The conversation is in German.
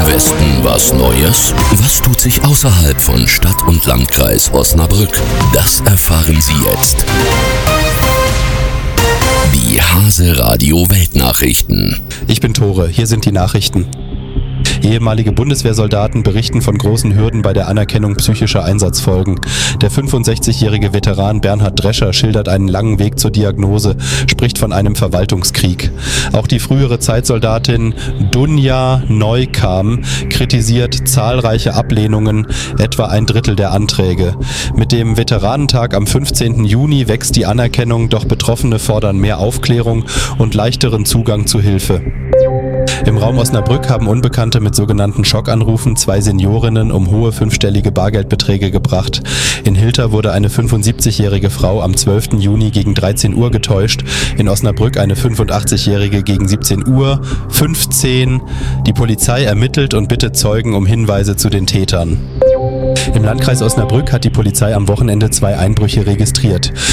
Im Westen was Neues? Was tut sich außerhalb von Stadt und Landkreis Osnabrück? Das erfahren Sie jetzt. Die Hase Radio Weltnachrichten. Ich bin Tore, hier sind die Nachrichten. Ehemalige Bundeswehrsoldaten berichten von großen Hürden bei der Anerkennung psychischer Einsatzfolgen. Der 65-jährige Veteran Bernhard Drescher schildert einen langen Weg zur Diagnose, spricht von einem Verwaltungskrieg. Auch die frühere Zeitsoldatin Dunja Neukam kritisiert zahlreiche Ablehnungen, etwa ein Drittel der Anträge. Mit dem Veteranentag am 15. Juni wächst die Anerkennung, doch Betroffene fordern mehr Aufklärung und leichteren Zugang zu Hilfe. Im Raum Osnabrück haben Unbekannte mit sogenannten Schockanrufen 2 Seniorinnen um hohe 5-stellige Bargeldbeträge gebracht. In Hilter wurde eine 75-jährige Frau am 12. Juni gegen 13 Uhr getäuscht, in Osnabrück eine 85-jährige gegen 17:15 Uhr. Die Polizei ermittelt und bittet Zeugen um Hinweise zu den Tätern. Im Landkreis Osnabrück hat die Polizei am Wochenende 2 Einbrüche registriert.